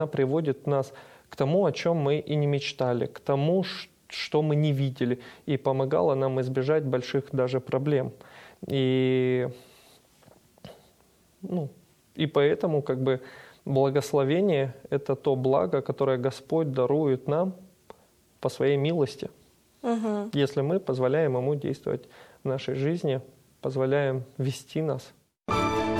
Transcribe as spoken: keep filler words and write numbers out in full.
Она приводит нас к тому, о чем мы и не мечтали, к тому, что мы не видели, и помогала нам избежать больших даже проблем. И, ну, и поэтому как бы благословение – это то благо, которое Господь дарует нам по своей милости, Угу. если мы позволяем Ему действовать в нашей жизни, позволяем вести нас.